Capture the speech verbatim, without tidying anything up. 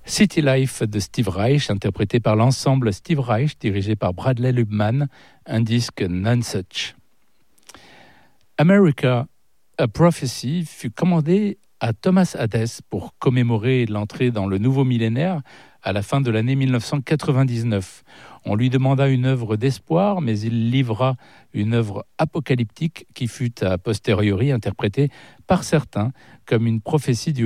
City Life de Steve Reich, interprété par l'ensemble Steve Reich, dirigé par Bradley Lubman, un disque Nonesuch. America, A Prophecy fut commandé à Thomas Hadès pour commémorer l'entrée dans le nouveau millénaire à la fin de l'année dix-neuf cent quatre-vingt-dix-neuf. On lui demanda une œuvre d'espoir, mais il livra une œuvre apocalyptique qui fut a posteriori interprétée par certains comme une prophétie du